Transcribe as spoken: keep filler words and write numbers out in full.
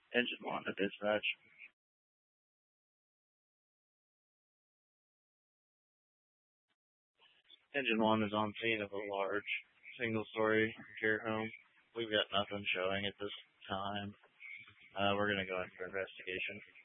Engine one to dispatch. Engine one is on scene of a large single-story care home. We've got nothing showing at this time. Uh, we're going to go in for investigation.